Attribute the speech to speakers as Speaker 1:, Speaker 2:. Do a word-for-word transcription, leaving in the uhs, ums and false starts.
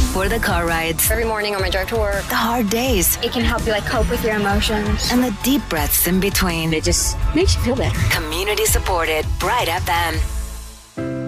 Speaker 1: for the car rides,
Speaker 2: Every morning on my drive to work,
Speaker 1: the hard days,
Speaker 2: it can help you like cope with your emotions.
Speaker 1: and the deep breaths in between.
Speaker 3: It just makes you feel better.
Speaker 1: Community supported Bright F M.